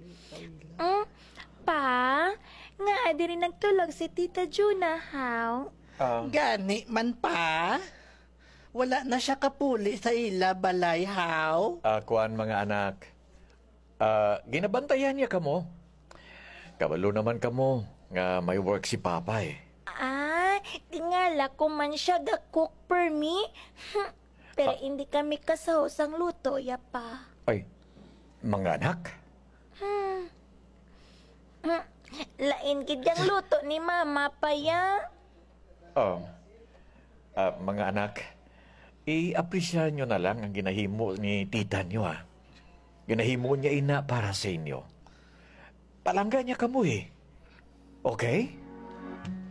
Mm, pa, nga diri nagtulog si Tita Juna, how? Gani man pa. Wala na siya kapuli sa ila balay, how? Kuan mga anak. Ginabantayan niya kamo. Kabalo naman kamo nga may work si Papa eh. Tingala ko man siya ga-cook per me. Pero hindi kami kasahusang luto, ya pa. Ay, mga anak? Lain gidyang luto ni Mama pa ya. Mga anak, i-appreciate nyo na lang ang ginahimo ni tita nyo Ginahimo niya ina para sa inyo. Palangga niya kamo eh. Okay?